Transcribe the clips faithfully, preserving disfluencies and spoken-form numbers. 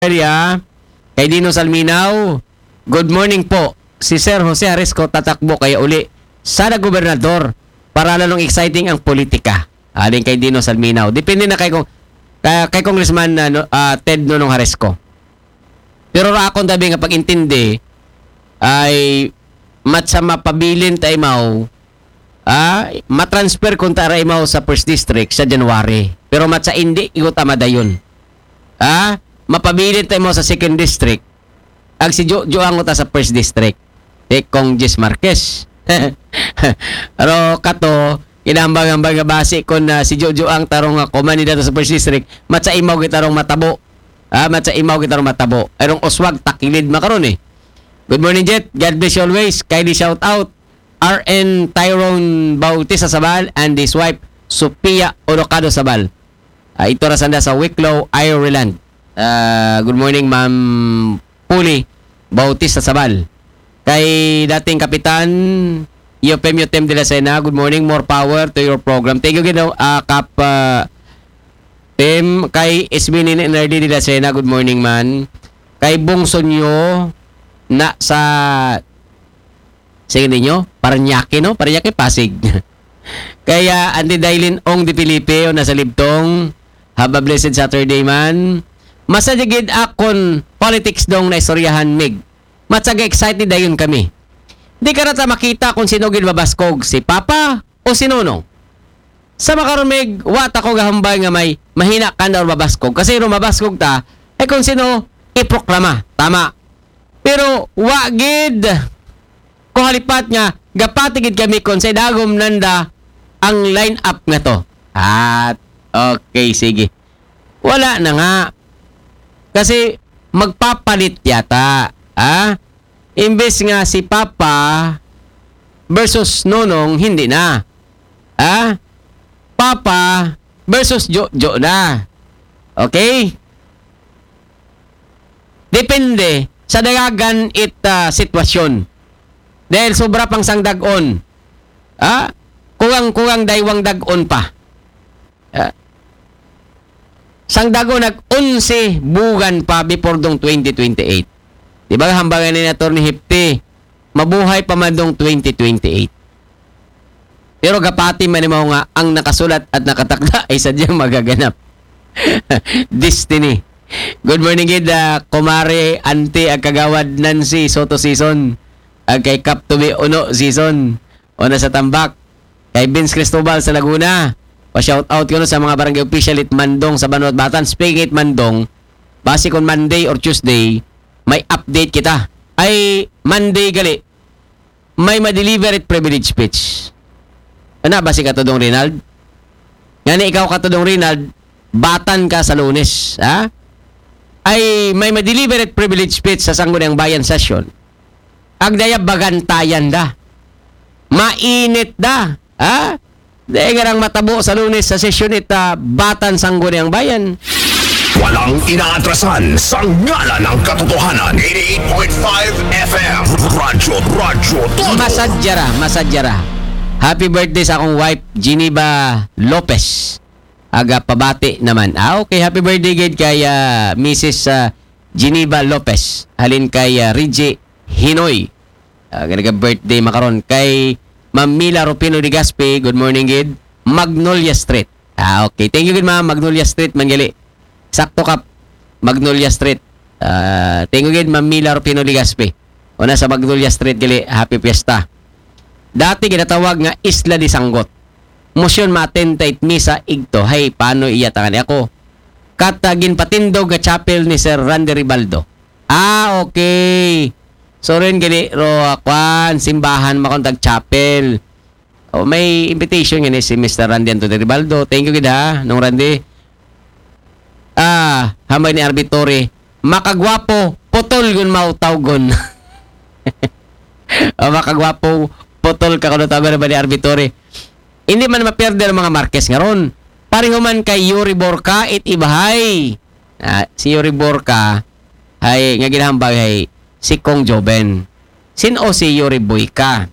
area kay Dino Salminaw. Good morning po. Si Sir Jose Aresco tatakbo kaya uli sana gobernador para lalong exciting ang politika. Aling kay Dino Salminaw. Depende na kay kung kay, kay Congressman uh, uh, Ted Nonong Aresco. Pero ra akong tabi nga pag-intindi ay matsa mapabilin ta imaw ah, matransfer kung tara imaw sa first district sa January. Pero matsa hindi igot amadayon. Ah, mapabilin ta imaw sa second district. Ag si Jo Joango ta sa first district. Eh, Kong Jess Marquez. Pero kato, kinambang-ambang nga base kung uh, si Jojo ang tarong uh, kumani dito sa first district, matsa imaw gitarong matabo. Ah, matsa imaw gitarong matabo. Erong oswag takilid makaron eh. Good morning, Jet. God bless you always. Kindly shout out R N Tyrone Bautista Sabal and his wife Sophia Orocado Sabal. Uh, ito rasanda sa Wicklow, Ireland. Uh, good morning, Ma'am Puli Bautista Sabal. Kay dating Kapitan Eupemio Tem de la Sena, good morning, more power to your program. Thank you, gino, uh, Kap uh, Tem. Kay Esminin N R D de la Sena, good morning, man. Kay Bungso nyo na sa sige ninyo, Paranaque, no? Paranaque, Pasig. Kaya Andy Dailin Ong de Felipe, o nasa Libtong, have a blessed Saturday, man. Masadigid akon politics dong na istoryahan, mig. Matsaga excited dayon kami. Di ka rata makita kung sino gid mabaskog, si Papa o si Nonong. Sa makaron, mig, wat ako gahambay nga may mahina ka na mabaskog. Kasi no mabaskog ta, ay kung sino iproklama. Tama. Pero wagid ko halipat nga gapatigid kami kung sa dagom nanda ang line up nga to. At okay, sige. Wala na nga. Kasi magpapalit yata. Ah? Imbes nga si Papa versus Nonong, hindi na. Ah? Papa versus Jojo na. Okay? Depende sa dagagan it uh, sitwasyon. Dahil sobra pang sang dag-on. Ah? Kuwang-kuwang daywang dag-on pa. Ah? Sang dagon nag-unse bugan pa before dong twenty twenty-eight. Diba hambangan ni Atty. Hipti, mabuhay pa man dong twenty twenty-eight. Pero gapati man mo nga ang nakasulat at nakatakda ay sadyang magaganap. Destiny. Good morning, gid, uh, Kumare, Auntie, ag kagawad Nancy Soto season. Ag kay Kap Tubi Uno season. O na sa Tambak. Kay Vince Cristobal sa Laguna. Pa-shout out ko no sa mga barangay official it Mandong sa Banwat Batan. Speaking it Mandong, base kon Monday or Tuesday, may update kita. Ay Monday gali, may ma-deliver it privilege speech. Ano base ka to dong Rinald? Ngani ikaw ka to dong Rinald, Batan ka sa Lunes, ha? Ay may ma-deliver it privilege speech sa Sangguniang Bayan session. Agdaya bagantayan da. Mainit da, ha? Dahil nga matabo sa Lunes sa sesyon ita Batan Sangguniang Bayan. Walang inaatrasan sa ngalan ng katotohanan. eighty-eight point five F M Radyo, Radyo Todo. Masadyara, masadyara. Happy birthday sa akong wife, Geneva Lopez. Aga pabati naman. Ah, okay. Happy birthday gid kay uh, Missus Uh, Geneva Lopez. Halin kay uh, Reggie Hinoy. Uh, Ganaga birthday makaron kay Ma'am Mila Rupino de Gaspe, good morning, gid. Magnolia Street. Ah, okay. Thank you, gid, Ma'am. Magnolia Street, Mangali. Sakto kap. Magnolia Street. Uh, thank you, gid, Ma'am Mila Rupino de Gaspe. O na sa Magnolia Street, gali. Happy Fiesta. Dati, ginatawag nga Isla de Sanggot. Motion matentate misa igto. Hay, paano iyatangan ako? Katagin patindog nga chapel ni Sir Randy Ribaldo. Ah, okay. So rin gali ro kwan simbahan makontag chapel. Oh, may invitation yan eh, si Mister Randy Antonio Ribaldo. Thank you gid ha, nung Randy. Ah, hamay ni Arbitore. Makagwapo, putol gun mautaw gun. Oh, makagwapo, putol ka kuno tawag ba ni Arbitore. Hindi man maperde ang mga Marquez ngaron. Parihuman kay Yuri Borca it ibahay. Ah, si Yuri Borca ay nga ginahambag ay si Kong Joben. Sino si Yuri Boyka?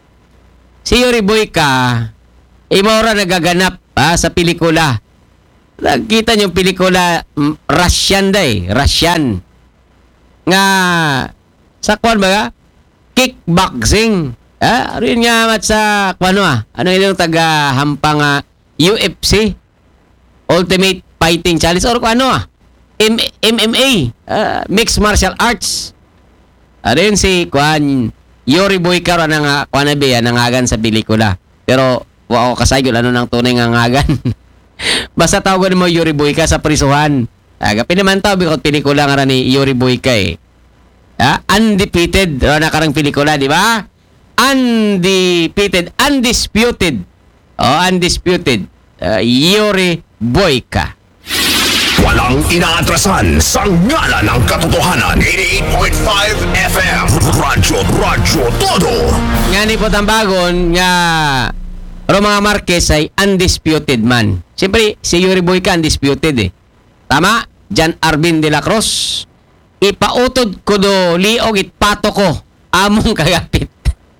Si Yuri Boyka, imora nagaganap ah, sa pelikula Nakita niyo yung pelikula mm, Russian day, Russian. Nga sa kwan ba? Kickboxing. Ah, rin nga mat sa ano ah. Ano yung taga hampang ah, U F C Ultimate Fighting Challenge or kung ano ah. M MMA, ah, Mixed Martial Arts. Arin si kwan Yuri Boyka ro nang kwan na ba nangagan sa pelikula. Pero wa ako kasayod ano nang tunay nga ngagan. Basta tawagan mo Yuri Boyka sa prisuhan. Aga pinamantaw bikot pelikula nga ni Yuri Boyka eh. Ah, undefeated ro na karang pelikula, di ba? Undefeated, undisputed. Oh, undisputed. Uh, Yuri Boyka. Walang inaatrasan sa ngala ng katotohanan. eighty-eight point five F M. Radyo, Radyo Todo. Nga ni po tambagon nga pero mga Marquez ay undisputed man. Siyempre, si Yuri Boyka undisputed eh. Tama? Jan Arvin de la Cruz. Ipautod ko do liog itpato ko. Among kagapit.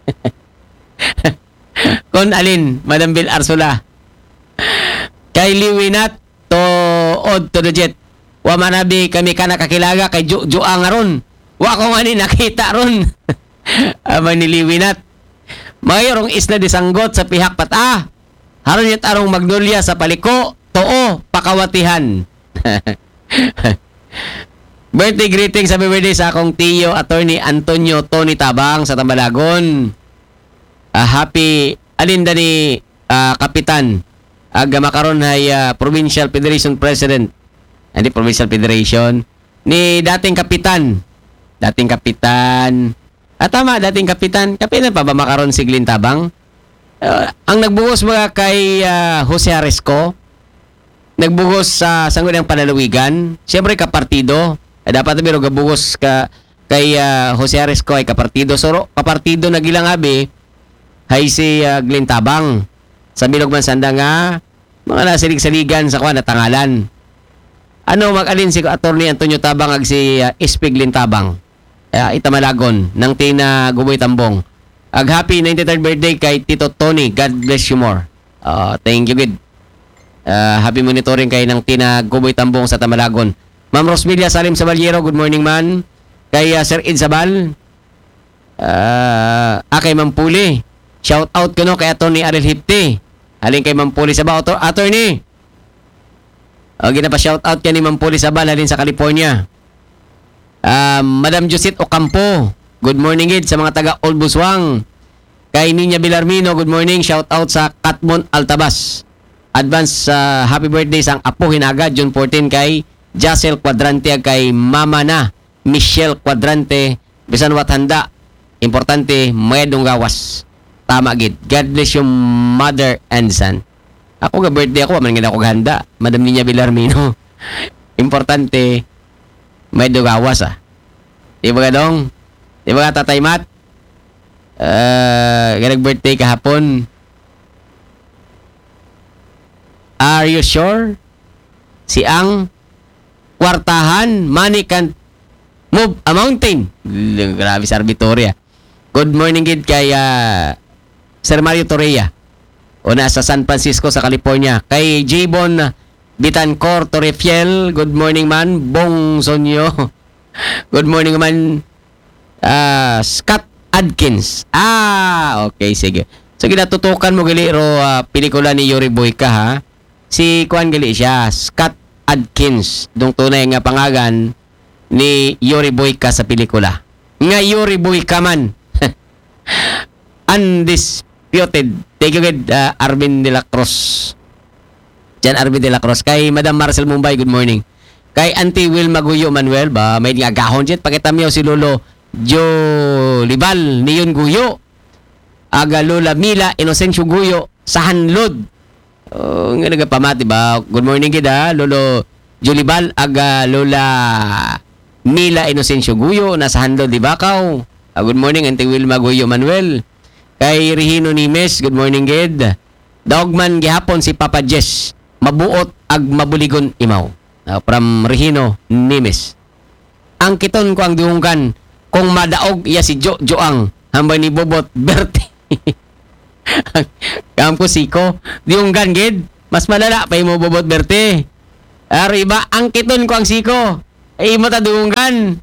Kon alin, Madam Bill Arsula. Kay Liwinat to od to the jet. Wa manabi kami ka nakakilaga kay Juang nga ron. Wa ko nga ni nakita ron. Ama ni Liwinat. Mayroong isla di sanggot sa pihak pata. Haron yun tarong magnolia sa paliko. Too, pakawatihan. Birthday greetings, happy birthday sa akong tiyo, Attorney Antonio Tony Tabang sa Tambalagon. Uh, happy, alinda ni uh, Kapitan. Aga makaron ay uh, Provincial Federation President. Hindi Provincial Federation. Ni dating Kapitan. Dating Kapitan. At tama, dating Kapitan. Kapitan pa ba makaroon si Glyn Tabang? Uh, ang nagbuhos mga kay uh, Jose Aresco, nagbuhos sa uh, Sangguniang Panalawigan, siyempre kapartido. Eh, dapat biro gabuhos ka kay uh, Jose Aresco ay kapartido. So, kapartido na gilang abi hay si uh, Glyn Tabang. Sa Milog Mansanda nga, mga nasilig-saligan sa kuwan na tangalan. Ano mag-alin si Attorney Antonio Tabang ag si uh, Ispig Glyn Tabang? Uh, Itamalagon ng Tina Guboy Tambong. Ag happy ninety-third birthday kay Tito Tony. God bless you more. Uh, thank you, good. Uh, happy monitoring kay ng Tina Guboy Tambong sa Tamalagon. Ma'am Rosmelia Salim Sabaliero, good morning man. Kay uh, Sir Id Sabal. Uh, ah, kay Ma'am Puli. Shout out ko no kay Attorney Ariel Hipti. Halin kay Ma'am Puli Sabal. Attorney. Uh, ginapa shout out kay ni Ma'am Puli Sabal halin sa California. Uh, Madam Josit Ocampo, good morning gid sa mga taga Old Buswang. Kay Ninya Bilarmino, good morning. Shout out sa Katmon Altabas. Advance uh, happy birthday sang apo hinaga June fourteen kay Jacel Quadrante kay Mama na Michelle Quadrante. Bisan wat handa, importante mayadong gawas. Tama gid. God bless you mother and son. Ako ga birthday ako, man gid ako handa. Madam Ninya Bilarmino. Importante may dugawas ah. Di ba gadong? Di ba Tatay Mat? Uh, ganag birthday kahapon. Are you sure? Si ang kwartahan, money can move a mountain. Grabe sa Arbitoria. Good morning gid kay uh, Sir Mario Torreya. O nasa San Francisco sa California. Kay J-Bon Bitancor Torrefiel, good morning man. Bong Sonyo, good morning man. uh, Scott Adkins. Ah, okay, sige. So ginatutukan mo gali ro uh, pelikula ni Yuri Boyka ha. Si kuan gali siya, Scott Adkins. Dong tunay nga pangagan ni Yuri Boyka sa pelikula. Nga Yuri Boyka man. Undisputed. Thank you good, uh, Arvin de la Cruz. Jan Arvin de la Cruz. Kay Madam Marcel Mumbai, good morning. Kay Auntie Wilma Guyo Manuel, ba may gagahon jet. Pakita mo si Lolo Jo Libal, Niyon Guyo. Aga Lola Mila, Inocencio Guyo, sa Hanlod. Oh, nga nagapamati ba? Good morning kita, Lolo Jo Libal, aga Lola Mila, Inocencio Guyo, nasa Hanlod, di Bakaw. Uh, good morning, Auntie Wilma Guyo Manuel. Kay Regino Nimes, good morning gid. Dogman gihapon si Papa Jess. Mabuot ag mabuligon imaw. Uh, from Regino Nimes. Ang kiton ko ang diungkan kung madaog iya si Jo Joang hambay ni Bobot Berti. Kam ko siko diungkan gid mas malala pa imo Bobot Berti. Aro iba, angkiton ko ang siko. Ay mo ta dunggan.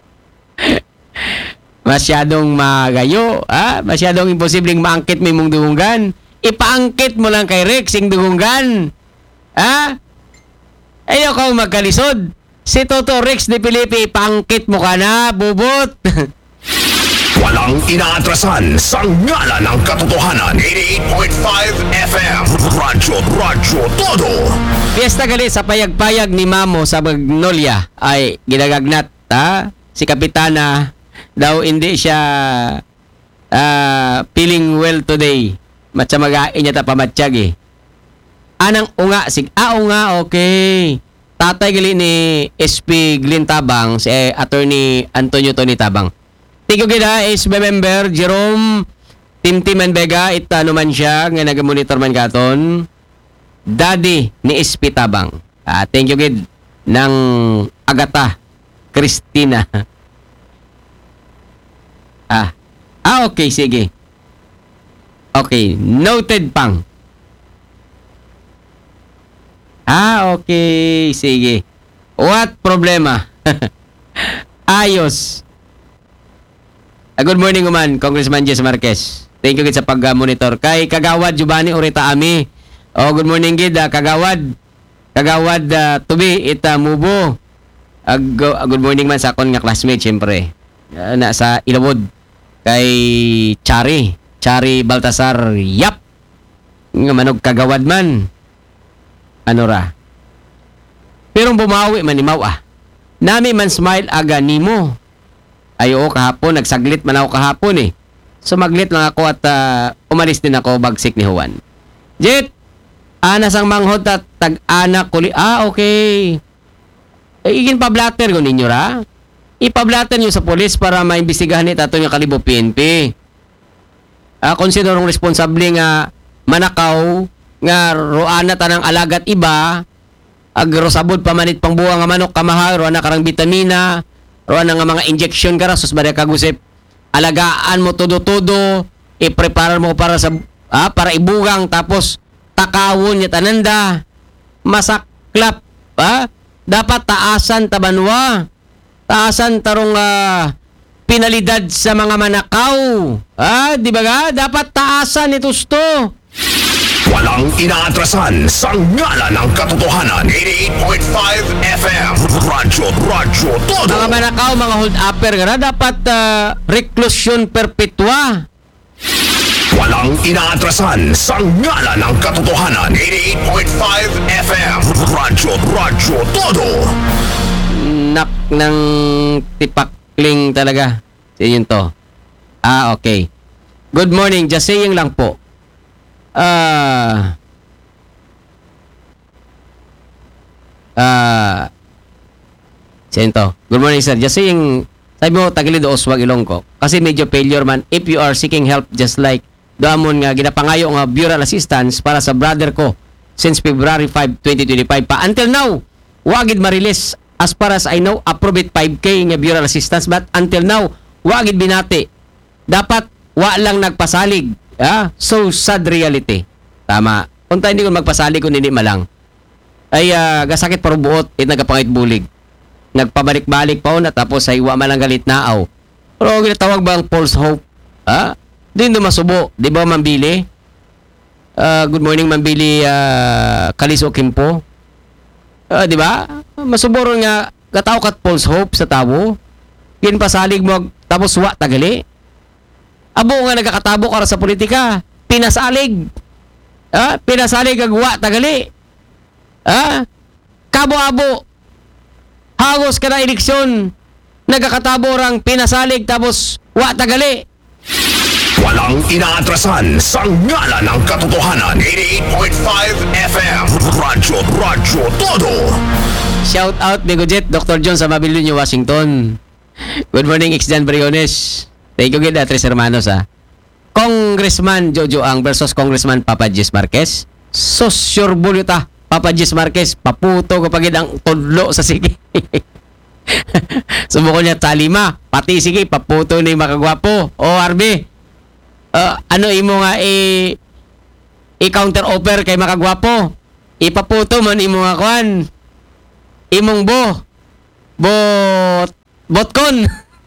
Masyadong magayo, ah, masyadong imposibleng maangkit mo imong dunggan. Ipaangkit mo lang kay Rex yung dunggan. Ha? Ayaw ka magkalisod. Si Toto Rex de Felipe, ipaangkit mo ka na, bubot. Walang inaatrasan sa ngala ng katotohanan. eighty-eight point five F M. Radyo, Radyo Todo. Fiesta gali sa payag-payag ni Mamo sa Magnolia ay ginagagnat, ha? Si Kapitana daw hindi siya uh, feeling well today. Matsa mag-ain niya ta pamatsyag eh. Anang unga, sig ah unga, okay. Tatay gali ni S P Glenn Tabang, si eh, Attorney Antonio Tony Tabang. Tigo gida is member Jerome Tim-Tim and Vega, itano man siya nga nagamonitor man katon. Daddy ni S P Tabang. Ah, thank you gid ng Agata Christina. ah. Ah, okay, sige. Okay, noted pang. Ah, okay, sige. What problema? Ayos. Uh, good morning, Uman, Congressman Jess Marquez. Thank you gid sa pag-monitor. Kay Kagawad Giovanni Urita Ami. Oh, good morning gid, uh, Kagawad. Kagawad uh, Tubi ita Mubo. Uh, go, uh, good morning man sa akon nga classmate syempre. Uh, na sa Ilawod. Kay Chari, Chari Baltasar. Yap. Nga manog Kagawad man. Ano ra? Pero bumawi man imaw ah. Nami man smile aga nimo. Ayo kahapon, nagsaglit man ako kahapon eh. Sumaglit lang ako at uh, umalis din ako bagsik ni Juan. Jet, anas ang manghod at tag-anak kuli. Ah, okay. Eh, igin pa-blatter ko ninyo ra. Ipa-blatter nyo sa polis para maimbestigahan ito yung kalibo P N P. Ah, konsiderong responsable nga manakaw nga roana tanang alagat iba agrosabod pamanit pang buwa nga manok kamahal roana karang vitamina roana nga mga injection kara sus bari kagusip alagaan mo todo-todo i-prepare mo para sa ah, para ibugang tapos takawon niya tananda masaklap ha dapat taasan tabanwa taasan tarong uh, penalidad sa mga manakaw ha di ba ga dapat taasan ito sto. Walang inaatrasan sa ngala ng katotohanan. eighty-eight point five F M. Radyo, Radyo Todo. Mga manakaw, mga hold-upper nga na, dapat uh, reclusion perpetua. Walang inaatrasan sa ngala ng katotohanan. eighty-eight point five F M. Radyo, Radyo Todo. Nak ng tipakling talaga. Yun to. Ah, okay. Good morning. Just saying lang po. Ah... Uh, ah... Uh, Sento. Good morning, sir. Just saying, sabi mo, Tagilid o Oswag Ilonggo. Kasi medyo failure man. If you are seeking help, just like doamon nga, ginapangayo nga Bureau Assistance para sa brother ko since February fifth, twenty twenty-five pa. Until now, wagid ma-release. As far as I know, approved five K nga Bureau Assistance. But until now, wagid binati. Dapat, wa lang nagpasalig. Ah, so sad reality. Tama. Kung tayo hindi ko magpasalig kung hindi malang. Ay, uh, gasakit para buot, it nagapangit bulig. Nagpabalik-balik pa na tapos ay wa malang galit naaw. Pero ginatawag ba ang false hope? Ha? Din do masubo. Di ba Mambili? Uh, good morning Mambili uh, Kaliso Kimpo. Uh, di ba? Masuboro nga kataw kat false hope sa tawo. Ginpasalig mo tapos wa tagali. Abo nga nagkakatabo ka sa politika. Pinasalig. Ha? Pinasalig agwa tagali. Ha? Kabo-abo. Hagos ka na eleksyon. Nagkakatabo rang pinasalig tapos wa tagali. Walang inaatrasan sa ngala ng katotohanan. eighty-eight point five F M. Radyo, Radyo Todo. Shout out Bigo Jet, Doctor John sa Mabilio, Washington. Good morning, X-Dan Briones. Thank you, Gida, Tres Hermanos, ha. Congressman Jojo Ang versus Congressman Papa Jess Marquez. Sosyurbulyo ta, Papa Jess Marquez. Paputo kapag ang tudlo sa sige. Sumuko niya talima. Pati sige, paputo ni makagwapo. O, Arby. Uh, ano imo nga i i-counter offer kay makagwapo? Ipaputo man imo nga kwan. Imong bo. Bot. Botkon.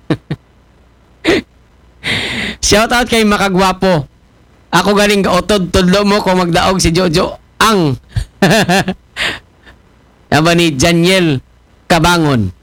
Shout out kay Makagwapo. Ako galing kaotod, tudlo mo kung magdaog si Jojo Ang. Aba ni Janiel Kabangon.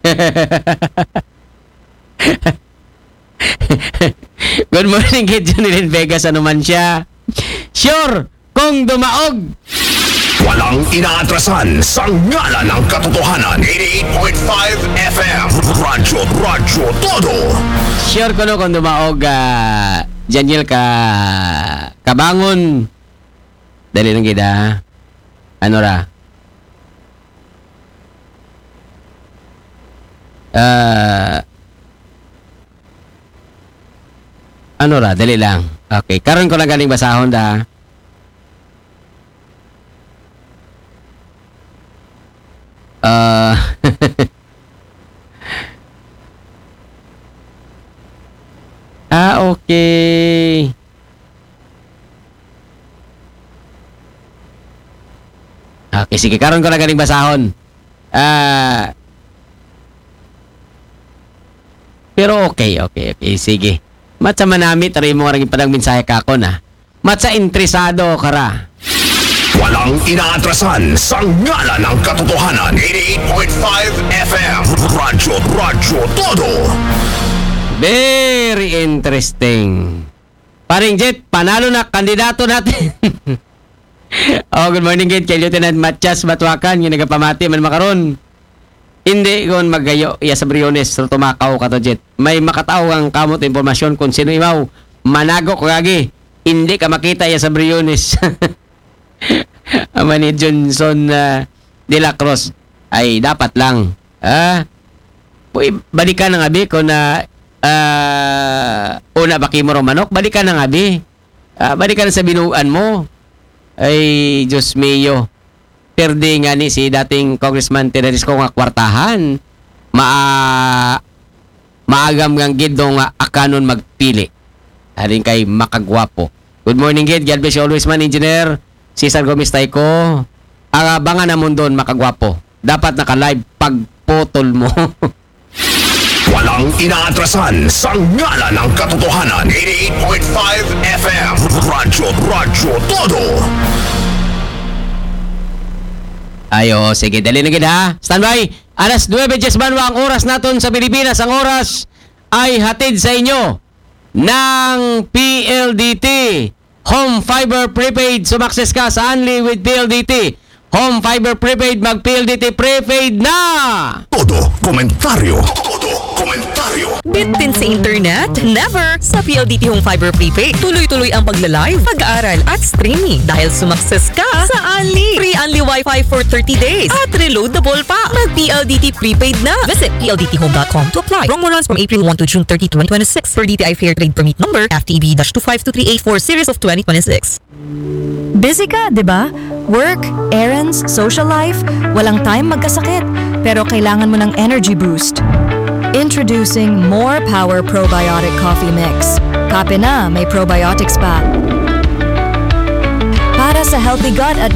Good morning kay Jonilyn Vegas, ano man siya. Sure, kung dumaog. Walang inaatrasan sa ngala ng katotohanan. eighty-eight point five F M. Radyo, Radyo Todo. Sure ko no kung dumaog, uh, Janiel ka Kabangon. Dali lang gida. Ano ra? Uh, ano ra? Dali lang. Okay. Karon ko lang galing basahon da. Uh, ah, okay. Okay, sige. Karon ko lang galing basahon. Ah, pero okay, okay, okay. Sige. Matsa manami, taray mo nga rin padang mensahe ka ako na. Matsa interesado ka ra. Walang inaatrasan sa ngala ng katotohanan. eighty-eight point five F M. Radyo, Radyo Todo. Very interesting. Paring Jet, panalo na kandidato natin. Oh, good morning, Jet. Kay Lieutenant Matias Batuakan, yung nagapamati man makaron. Hindi kon magayo iya sa Briones so tumakaw ka to, Jet. May makataw ang kamot impormasyon kung sino imaw. Manago ko gagi. Hindi ka makita iya sa Briones. Ama ni Johnson uh, de la Cruz ay dapat lang. Ah, Uy, balikan ng abi ko na uh, una baki mo manok, balikan ng abi. Uh, balikan sa binuan mo. Ay, Diyos mio. Perde nga ni si dating Congressman Tenerisco nga kwartahan. Maa maagam ngang gid nga akanon magpili. Haring kay Makagwapo. Good morning, Gid. God bless you always, man, Engineer Cesar Gomez Tayko. Ang abangan na mundon, Makagwapo. Dapat naka-live pagputol mo. Walang inaatrasan sa ngala ng katotohanan. eighty-eight point five F M. Radyo, Radyo Todo. Ayo, sige, dali na gid ha. Standby. Alas nuwebe Banwa ang oras naton sa Pilipinas. Ang oras ay hatid sa inyo ng P L D T. Home Fiber Prepaid. Sumakses ka sa Unli with P L D T. Home Fiber Prepaid, mag-P L D T Prepaid na! Todo komentaryo. Todo komentaryo. Bitin sa internet? Never! Sa P L D T Home Fiber Prepaid, tuloy-tuloy ang pagla-live, pag-aaral at streaming dahil sumakses ka sa Unli. Free Unli Wi-Fi for thirty days at reloadable pa. Mag-P L D T Prepaid na. Visit P L D T home dot com to apply. Promo runs from April first to June thirtieth, twenty twenty-six for D T I Fair Trade Permit Number F T B two five two three eight four series of twenty twenty-six. Busy ka, di ba? Work, errands, social life, walang time magkasakit. Pero kailangan mo ng energy boost. Introducing More Power Probiotic Coffee Mix. Kape na, may probiotics pa. Para sa healthy gut at